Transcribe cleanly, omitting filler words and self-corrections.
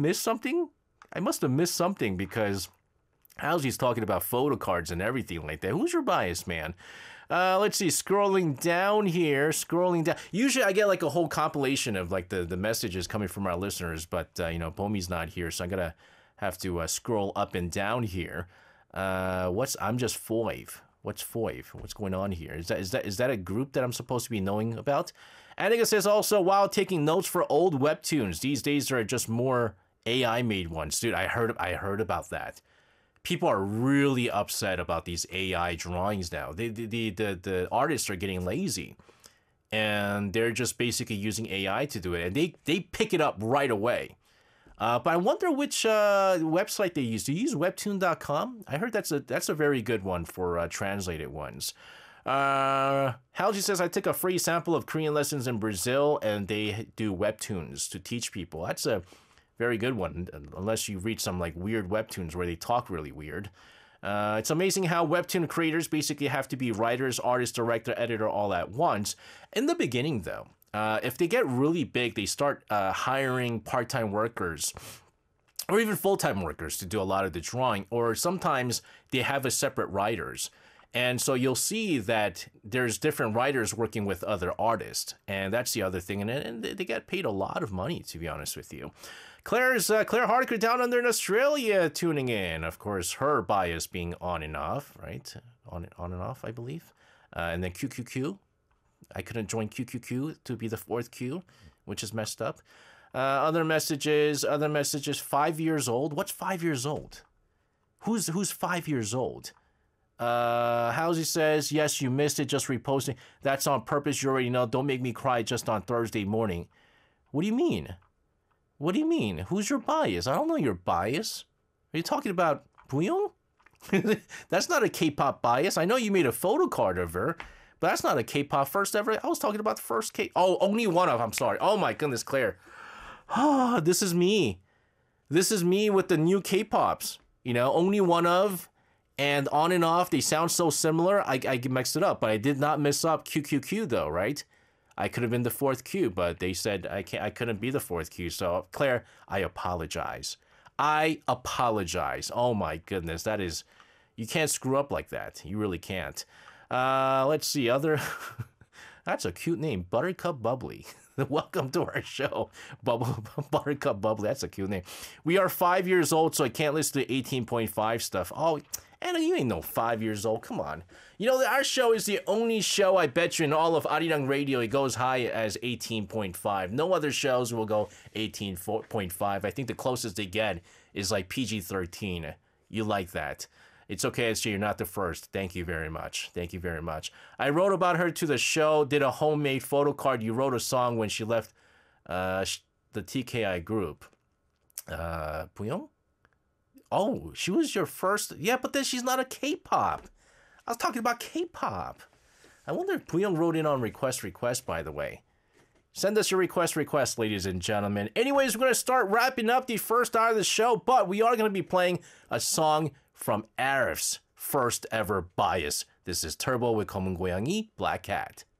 missed something? I must have missed something because Halsey's talking about photo cards and everything like that. Who's your bias, man? Let's see, scrolling down here, Usually I get like a whole compilation of like the messages coming from our listeners, but Pomi's not here, so I'm gonna have to scroll up and down here. I'm just five. What's five? What's going on here? Is that a group that I'm supposed to be knowing about? Annika says also, while taking notes for old webtoons, these days there are just more AI made ones. Dude, I heard about that. People are really upset about these AI drawings now. The artists are getting lazy, and they're just basically using AI to do it, and they pick it up right away. But I wonder which website they use. Do you use Webtoon.com? I heard that's a very good one for translated ones. Halji says, I took a free sample of Korean lessons in Brazil, and they do webtoons to teach people. That's a very good one, unless you read some like weird webtoons where they talk really weird. It's amazing how webtoon creators basically have to be writers, artist, director, editor all at once. In the beginning, though, if they get really big, they start hiring part-time workers or even full-time workers to do a lot of the drawing, or sometimes they have a separate writers. And so you'll see that there's different writers working with other artists, and that's the other thing. And they get paid a lot of money, to be honest with you. Claire Harker down under in Australia tuning in. Of course, her bias being on and off, right? On and off, I believe. And then QQQ. I couldn't join QQQ to be the fourth Q, which is messed up. Other messages. 5 years old. What's 5 years old? Who's 5 years old? Halsey says, yes, you missed it, just reposting. That's on purpose, you already know. Don't make me cry just on Thursday morning. What do you mean? What do you mean? Who's your bias? I don't know your bias. Are you talking about Buyong? That's not a K-pop bias. I know you made a photo card of her, but that's not a K-pop first ever. I was talking about the first Oh, only one of, I'm sorry. Oh my goodness, Claire. This is me. This is me with the new K-pops. Only one of, and on and off, they sound so similar, I mixed it up. But I did not mess up QQQ though, right? I could have been the fourth Q, but they said I couldn't be the fourth Q. So Claire, I apologize. Oh my goodness, you can't screw up like that. You really can't. Let's see, that's a cute name, Buttercup Bubbly. Welcome to our show, Buttercup Bubbly. That's a cute name. We are 5 years old, so I can't listen to 18.5 stuff. Oh, Anna, you ain't no 5 years old. Come on. Our show is the only show, I bet you, in all of Arirang Radio, it goes high as 18.5. No other shows will go 18.5. I think the closest they get is like PG-13. You like that. It's okay, SJ, you're not the first. Thank you very much. Thank you very much. I wrote about her to the show, did a homemade photo card. You wrote a song when she left the TKI group. Buyong? Oh, she was your first. Yeah, but then she's not a K-pop. I was talking about K-pop. I wonder if Buyong wrote in on request, by the way. Send us your request, ladies and gentlemen. Anyways, we're going to start wrapping up the first hour of the show, but we are going to be playing a song from Arif's first ever bias. This is Turbo with Komung Goyangi, Black Cat.